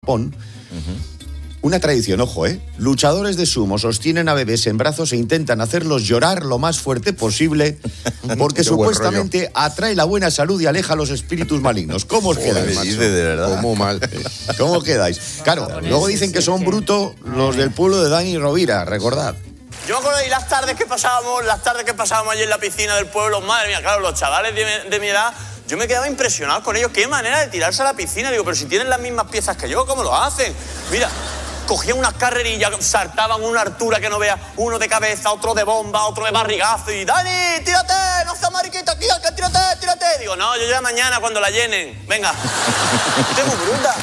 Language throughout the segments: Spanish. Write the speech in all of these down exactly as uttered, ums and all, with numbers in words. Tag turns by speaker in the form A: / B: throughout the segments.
A: Japón, una tradición, ojo, ¿eh? Luchadores de sumo sostienen a bebés en brazos e intentan hacerlos llorar lo más fuerte posible porque supuestamente atrae la buena salud y aleja los espíritus malignos. ¿Cómo os quedáis, macho?
B: De verdad.
C: ¿Cómo mal?
A: ¿Cómo quedáis? Claro, luego dicen que son brutos los del pueblo de Dani Rovira, recordad.
D: Yo me acuerdo de las tardes que pasábamos, las tardes que pasábamos allí en la piscina del pueblo, madre mía, claro, los chavales de, de mi edad, yo me quedaba impresionado con ellos. Qué manera de tirarse a la piscina. Digo, pero si tienen las mismas piezas que yo, ¿cómo lo hacen? Mira, cogían unas carrerillas, saltaban una altura que no veas, uno de cabeza, otro de bomba, otro de barrigazo, y Dani, tírate, no seas mariquita, aquí, que tírate, tírate. Digo, no, yo ya mañana cuando la llenen, venga. Estoy muy bruta.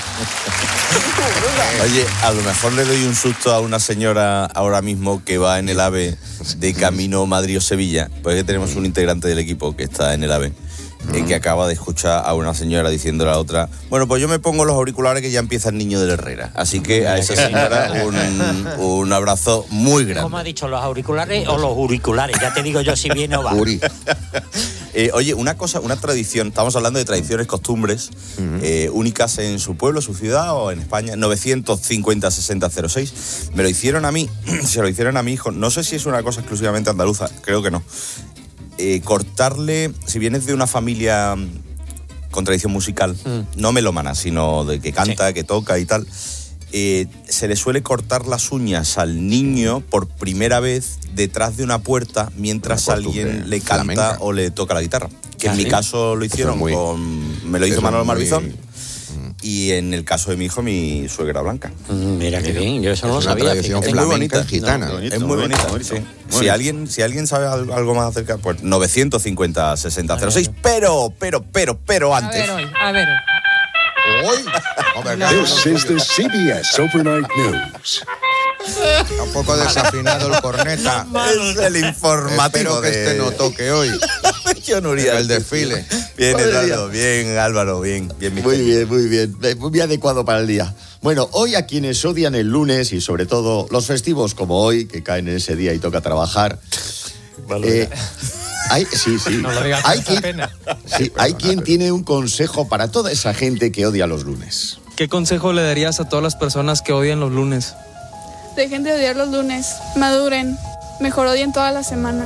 B: Oye, a lo mejor le doy un susto a una señora ahora mismo que va en el AVE de camino Madrid o Sevilla, pues que tenemos un integrante del equipo que está en el AVE, eh, que acaba de escuchar a una señora diciéndole a la otra, bueno, pues yo me pongo los auriculares que ya empieza el niño de la Herrera. Así que a esa señora un, un abrazo muy grande.
E: ¿Cómo ha dicho, los auriculares o los auriculares? Ya te digo yo si viene o va.
C: Uri.
B: Eh, oye, una cosa, una tradición, estamos hablando de tradiciones, costumbres, uh-huh. eh, únicas en su pueblo, su ciudad o en España. Novecientos cincuenta sesenta cero seis. Me lo hicieron a mí, se lo hicieron a mi hijo. No sé si es una cosa exclusivamente andaluza, creo que no. Eh, cortarle, si vienes de una familia con tradición musical, mm. no melómana, sino de que canta, sí. que toca y tal, eh, se le suele cortar las uñas al niño por primera vez detrás de una puerta mientras una alguien le canta flamenca. O le toca la guitarra. Que ah, en ¿sí? mi caso lo hicieron muy, con... Me lo hizo Manolo Marbizón. Muy... Y en el caso de mi hijo, mi suegra Blanca.
E: Mm, mira qué bien, yo eso no lo sabía.
B: Es muy bonita,
C: gitana.
B: No, bonito, es muy bonita. bonito, sí. Muy si, alguien, si alguien sabe algo más acerca, pues novecientos cincuenta sesenta cero seis. Pero, pero, pero, pero antes.
F: A ver, hoy, a ver.
C: Hoy.
G: This is the C B S Overnight News.
C: Está un poco desafinado el corneta.
B: Es el informativo.
C: Espero que
B: de...
C: este no toque hoy.
B: Yo no iría.
C: El desfile.
B: Bien, Eduardo, bien, Álvaro, bien. bien
A: muy bien, muy bien. Muy adecuado para el día. Bueno, hoy a quienes odian el lunes y sobre todo los festivos como hoy, que caen en ese día y toca trabajar. Eh, hay, sí, sí.
F: No lo digas
A: hay
F: con
A: quien,
F: pena.
A: Sí, hay quien tiene un consejo para toda esa gente que odia los lunes.
H: ¿Qué consejo le darías a todas las personas que odian los lunes?
I: Dejen de odiar los lunes, maduren, mejor odien toda la semana.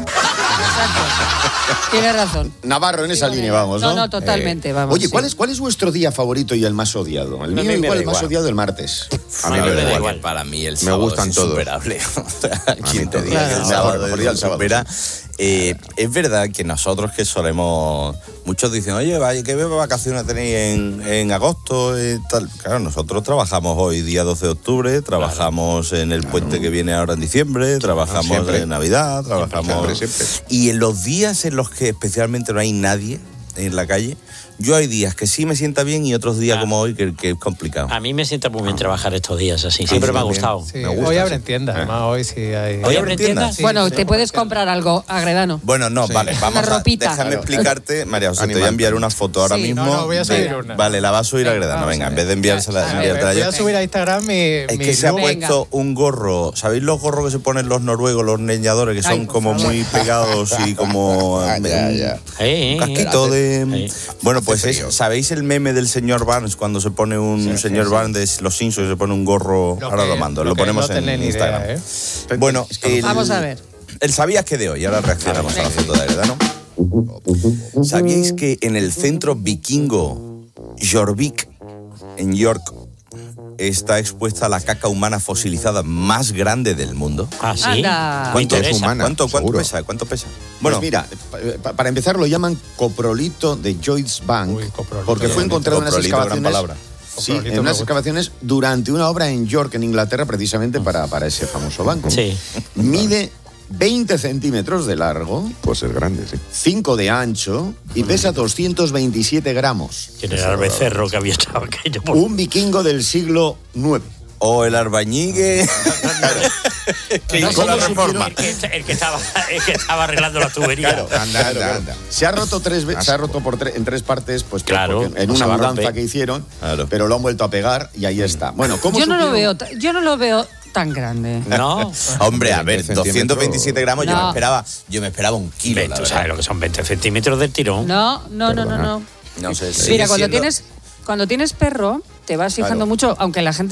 F: Exacto. Tienes razón.
A: Navarro, en esa
F: sí,
A: línea vamos, ¿no?
F: No, no, totalmente,
A: eh,
F: vamos.
A: Oye, ¿cuál,
F: sí.
A: es, ¿cuál es vuestro día favorito y el más odiado? El mío
E: me,
A: igual,
E: me
A: el más
E: igual.
A: odiado el martes.
B: A mí me da igual. Para mí el sábado
C: me gustan
B: es
C: todos.
B: insuperable. ¿Quién te diga
A: claro.
B: que el
A: No,
B: sábado
A: no,
B: es
A: no, el sábado,
B: supera? Eh, es verdad que nosotros que solemos... Muchos dicen, oye, vaya, ¿qué vacaciones tenéis en, en agosto? Y tal. Claro, nosotros trabajamos hoy, día doce de octubre, trabajamos claro. en el puente claro. que viene ahora en diciembre, trabajamos siempre. en Navidad, trabajamos... Siempre, siempre. Y en los días en los que especialmente no hay nadie en la calle, yo hay días que sí me sienta bien y otros días ah. como hoy que, que es complicado.
E: A mí me sienta muy bien trabajar estos días así, siempre sí, me ha gustado.
F: Sí,
E: me gusta,
F: hoy abren
E: sí.
F: tiendas, además ¿Eh? hoy sí hay...
E: ¿Hoy abren tiendas?
F: Sí, bueno, sí, te puedes comprar algo, Agredano.
B: Bueno, no, sí. vale, vamos
F: una
B: a...
F: ropita.
B: Déjame
F: claro.
B: explicarte, María José, te voy a enviar una foto ahora
F: sí.
B: mismo.
F: No, no, voy a subir
B: de,
F: una.
B: Vale, la vas a subir a Agredano, venga, en vez de enviársela,
F: ah,
B: enviártela yo.
F: Voy a subir a Instagram mi...
B: Es
F: mi
B: que se ha
F: look.
B: puesto un gorro, ¿sabéis los gorros que se ponen los noruegos, los leñadores, que son Ay, como favor. muy pegados y como...
C: ah, ya, ya.
B: Un casquito de... Bueno, pues es, ¿sabéis el meme del señor Barnes cuando se pone un sí, señor sí, sí. Barnes de los Simpsons se pone un gorro? Lo ahora que, lo mando, lo, lo ponemos no en Instagram. Idea, ¿eh? Bueno, el,
F: vamos a ver.
B: El sabías que de hoy, ahora reaccionamos a la foto de Agredano. ¿Sabíais que en el centro vikingo Jorvik, en York, está expuesta la caca humana fosilizada más grande del mundo?
E: Ah, sí.
B: ¿Cuánto es humana? ¿Cuánto, cuánto pesa? ¿Cuánto pesa?
A: Bueno, pues mira, para empezar lo llaman coprolito de Joyce Bank, Uy, porque fue encontrado en las excavaciones. Sí, en unas excavaciones durante una obra en York, en Inglaterra, precisamente para, para ese famoso banco.
E: Sí.
A: Mide veinte centímetros de largo.
C: Puede ser grande, sí.
A: cinco de ancho y pesa doscientos veintisiete gramos.
E: ¿Quién era el becerro que había estado aquello? Por...
A: Un vikingo del siglo nueve.
B: O el albañigue que
E: no,
B: hizo la reforma.
E: El que, el, que estaba, el que estaba arreglando la tubería.
A: Claro, anda, anda, anda. Se ha roto tres veces, se ha roto por tre en tres partes, pues
E: claro,
A: en una mudanza que hicieron, claro. pero lo han vuelto a pegar y ahí está. Bueno, ¿cómo
F: yo no
A: supieron?
F: lo veo, yo no lo veo tan grande.
E: No.
B: Hombre, a ver, doscientos veintisiete gramos, no. yo me esperaba, yo me esperaba un kilo.
E: ¿Tú sabes lo que son veinte centímetros del tirón?
F: No, no, no, no, no.
B: No sé.
F: Mira, cuando tienes, cuando tienes perro, te vas fijando
A: Claro.
F: mucho, aunque la gente